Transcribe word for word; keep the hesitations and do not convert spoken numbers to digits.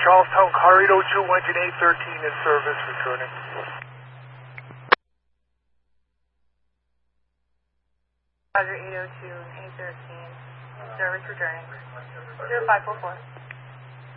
Charlestown, car eight oh two, engine eight thirteen in service, returning. Roger, eight oh two, eight thirteen, service returning. zero five four four.